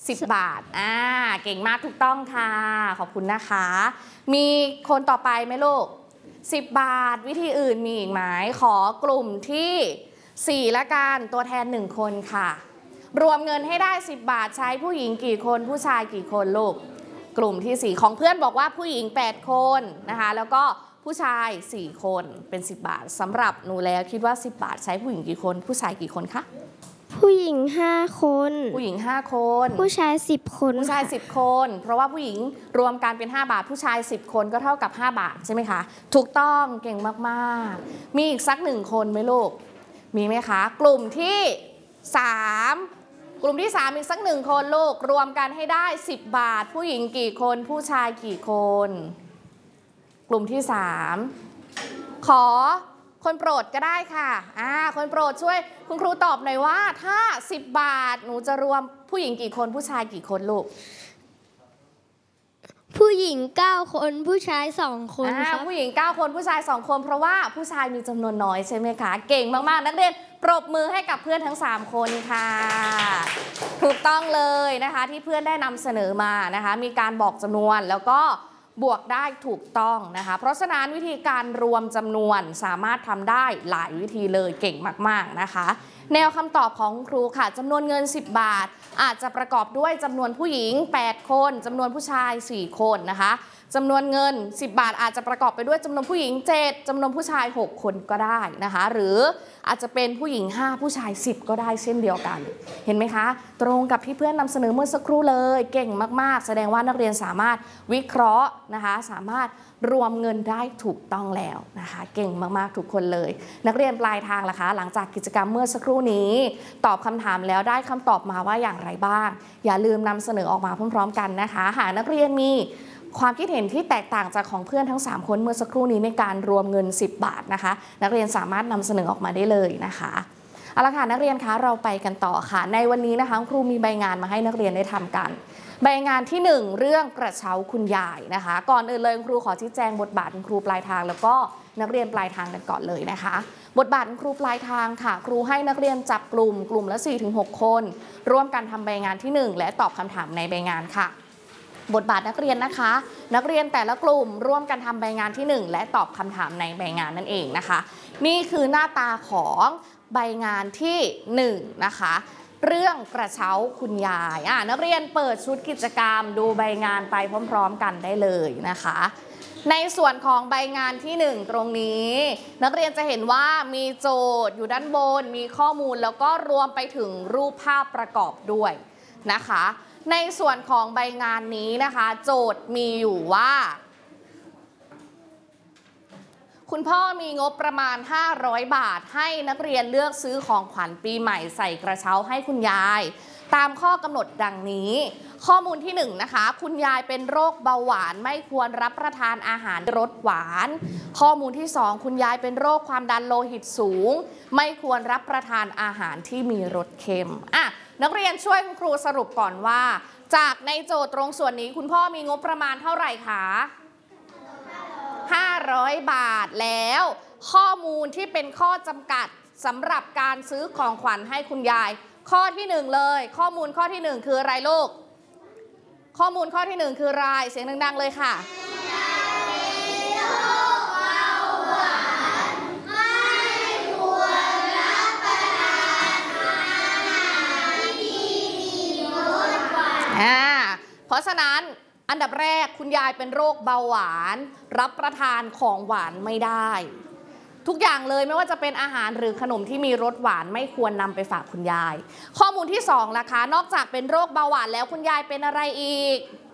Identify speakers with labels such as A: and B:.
A: 10 บาทเก่งมากถูกต้องค่ะขอบคุณนะคะมีคนต่อไปไหมลูก10 บาทวิธีอื่นมีอีกไหมขอกลุ่มที่4ละกันตัวแทน1คนค่ะรวมเงินให้ได้10 บาทใช้ผู้หญิงกี่คนผู้ชายกี่คนลูกกลุ่มที่4ของเพื่อนบอกว่าผู้หญิง8คนนะคะแล้วก็ผู้ชาย4คนเป็น10 บาทสำหรับหนูแล้วคิดว่า10 บาทใช้ผู้หญิงกี่คนผู้ชายกี่คนคะ
B: ผู้หญิง5 คน
A: ผู้หญิง5 คน
B: ผู้ชาย10 คน
A: ผู้ชาย10 คนเพราะว่าผู้หญิงรวมกันเป็น5 บาทผู้ชาย10 คนก็เท่ากับ5 บาทใช่ไหมคะถูกต้องเก่งมากๆมีอีกสัก1 คนไหมลูกมีไหมคะกลุ่มที่3กลุ่มที่3อีกสัก1 คนลูกรวมกันให้ได้10 บาทผู้หญิงกี่คนผู้ชายกี่คนกลุ่มที่3ขอคนโปรดก็ได้ค่ะคนโปรดช่วยคุณครูตอบหน่อยว่าถ้า10 บาทหนูจะรวมผู้หญิงกี่คนผู้ชายกี่คนลูก
B: ผู้หญิง9 คนผู้ชาย2 คนครับ
A: ผู้หญิง9 คนผู้ชาย2 คนเพราะว่าผู้ชายมีจำนวนน้อยใช่ไหมคะเก่งมากๆนักเรียนปรบมือให้กับเพื่อนทั้ง3 คนค่ะถูกต้องเลยนะคะที่เพื่อนได้นำเสนอมานะคะมีการบอกจำนวนแล้วก็บวกได้ถูกต้องนะคะเพราะฉะนั้นวิธีการรวมจำนวนสามารถทำได้หลายวิธีเลยเก่งมากๆนะคะแนวคำตอบของครูค่ะจำนวนเงิน10 บาทอาจจะประกอบด้วยจำนวนผู้หญิง8 คนจำนวนผู้ชาย4 คนนะคะจำนวนเงิน10 บาทอาจจะประกอบไปด้วยจำนวนผู้หญิง7จำนวนผู้ชาย6 คนก็ได้นะคะหรืออาจจะเป็นผู้หญิง5ผู้ชาย10ก็ได้เช่นเดียวกันเห็นไหมคะตรงกับที่เพื่อนนำเสนอเมื่อสักครู่เลยเก่งมากๆแสดงว่านักเรียนสามารถวิเคราะห์นะคะสามารถรวมเงินได้ถูกต้องแล้วนะคะเก่งมากๆทุกคนเลยนักเรียนปลายทางล่ะคะหลังจากกิจกรรมเมื่อสักครู่นี้ตอบคำถามแล้วได้คำตอบมาว่าอย่างไรบ้างอย่าลืมนำเสนอออกมาพร้อมๆกันนะคะหากนักเรียนมีความคิดเห็นที่แตกต่างจากของเพื่อนทั้ง3 คนเมื่อสักครู่นี้ในการรวมเงิน10 บาทนะคะนักเรียนสามารถนำเสนอออกมาได้เลยนะคะเอาละค่ะนักเรียนคะเราไปกันต่อค่ะในวันนี้นะคะครูมีใบงานมาให้นักเรียนได้ทำกันใบงานที่1เรื่องกระเช้าคุณยายนะคะก่อนอื่นเลยครูขอชี้แจงบทบาทครูปลายทางแล้วก็นักเรียนปลายทางกันก่อนเลยนะคะบทบาทครูปลายทางค่ะครูให้นักเรียนจับกลุ่มละ 4-6 คนร่วมกันทำใบงานที่1และตอบคำถามในใบงานค่ะบทบาทนักเรียนนะคะนักเรียนแต่ละกลุ่มร่วมกันทำใบงานที่1และตอบคำถามในใบงานนั่นเองนะคะนี่คือหน้าตาของใบงานที่1นะคะเรื่องกระเช้าคุณยายนักเรียนเปิดชุดกิจกรรมดูใบงานไปพร้อมๆกันได้เลยนะคะในส่วนของใบงานที่1ตรงนี้นักเรียนจะเห็นว่ามีโจทย์อยู่ด้านบนมีข้อมูลแล้วก็รวมไปถึงรูปภาพประกอบด้วยนะคะในส่วนของใบงานนี้นะคะโจทย์มีอยู่ว่าคุณพ่อมีงบประมาณ500 บาทให้นักเรียนเลือกซื้อของขวัญปีใหม่ใส่กระเช้าให้คุณยายตามข้อกำหนดดังนี้ข้อมูลที่1นะคะคุณยายเป็นโรคเบาหวานไม่ควรรับประทานอาหารรสหวานข้อมูลที่2คุณยายเป็นโรคความดันโลหิตสูงไม่ควรรับประทานอาหารที่มีรสเค็มนักเรียนช่วยคุณครูสรุปก่อนว่าจากในโจทย์ตรงส่วนนี้คุณพ่อมีงบประมาณเท่าไหร่คะ500 บาทแล้วข้อมูลที่เป็นข้อจำกัดสำหรับการซื้อของขวัญให้คุณยายข้อที่1เลยข้อมูลข้อที่1คืออะไรลูกข้อมูลข้อที่1คืออะไรเสียงดังๆเลยค่ะเพราะฉะนั้นอันดับแรกคุณยายเป็นโรคเบาหวานรับประทานของหวานไม่ได้ทุกอย่างเลยไม่ว่าจะเป็นอาหารหรือขนมที่มีรสหวานไม่ควรนำไปฝากคุณยายข้อมูลที่2ล่ะคะนอกจากเป็นโรคเบาหวานแล้วคุณยายเป็นอะไรอีก